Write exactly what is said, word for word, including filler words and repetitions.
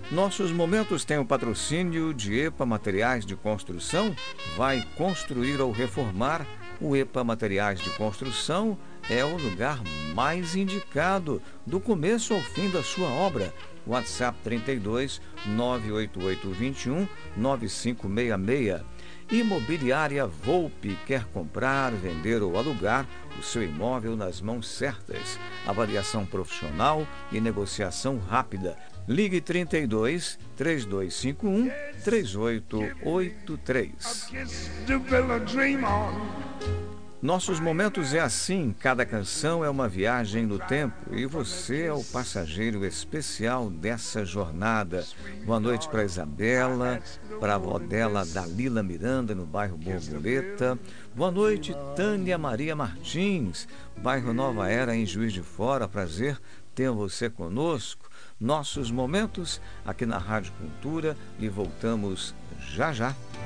Nossos momentos têm o patrocínio de EPA Materiais de Construção. Vai construir ou reformar? O EPA Materiais de Construção é o lugar mais indicado, do começo ao fim da sua obra. WhatsApp trinta e dois, nove oito oito dois um, nove cinco seis seis. Imobiliária Volpe. Quer comprar, vender ou alugar o seu imóvel nas mãos certas? Avaliação profissional e negociação rápida. Ligue trinta e dois, três dois cinco um, três oito oito três. Nossos momentos é assim, cada canção é uma viagem no tempo e você é o passageiro especial dessa jornada. Boa noite para Isabela, para a avó dela, Dalila Miranda, no bairro Borboleta. Boa noite, Tânia Maria Martins, bairro Nova Era, em Juiz de Fora. Prazer ter você conosco. Nossos momentos aqui na Rádio Cultura, e voltamos já já.